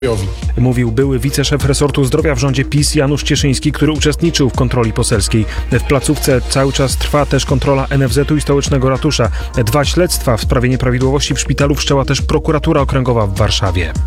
Mówił były wiceszef resortu zdrowia w rządzie PiS Janusz Cieszyński, który uczestniczył w kontroli poselskiej. W placówce cały czas trwa też kontrola NFZ-u i stołecznego ratusza. 2 śledztwa w sprawie nieprawidłowości w szpitalu wszczęła też prokuratura okręgowa w Warszawie.